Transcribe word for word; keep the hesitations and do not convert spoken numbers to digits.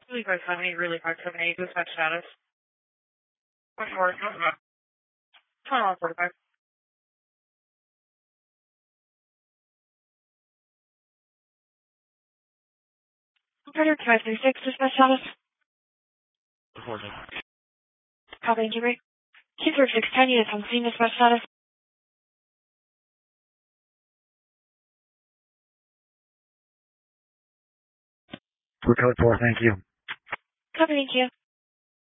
Really five seven eight, really five seven eight, dispatch status. One four, twenty-one forty-five. Operator five three six, dispatch status. Reporting. Copy, thank you, Ray. two three six ten, units on scene, dispatch status. For code four, thank you. Copy, thank you.